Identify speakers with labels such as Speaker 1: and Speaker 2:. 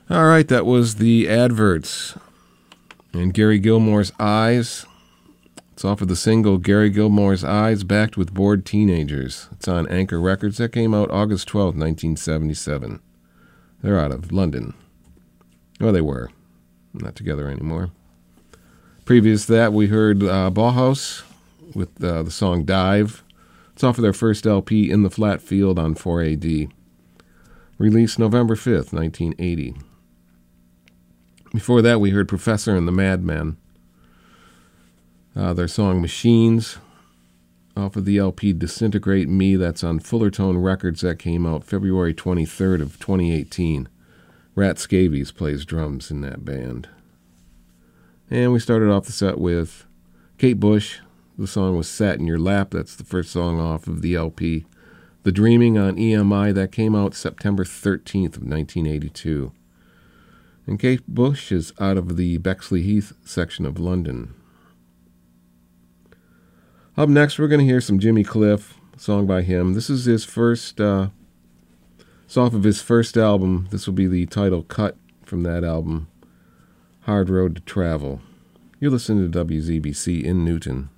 Speaker 1: All right, that was the Adverts and Gary Gilmore's Eyes. It's off of the single Gary Gilmore's Eyes, backed with Bored Teenagers. It's on Anchor Records. That came out August 12th, 1977. They're out of London. Well, they were. Not together anymore. Previous to that, we heard Bauhaus with the song Dive. It's off of their first LP, In the Flat Field, on 4AD. Released November 5th, 1980. Before that, we heard Professor and the Madmen. Their song Machines, off of the LP Disintegrate Me. That's on Fullertone Records. That came out February 23rd of 2018. Rat Scabies plays drums in that band. And we started off the set with Kate Bush. The song was Sat in Your Lap. That's the first song off of the LP The Dreaming on EMI. That came out September 13th of 1982. And Kate Bush is out of the Bexley Heath section of London. Up next, we're going to hear some Jimmy Cliff, a song by him. This is his first, it's off of his first album. This will be the title cut from that album, Hard Road to Travel. You're listening to WZBC in Newton.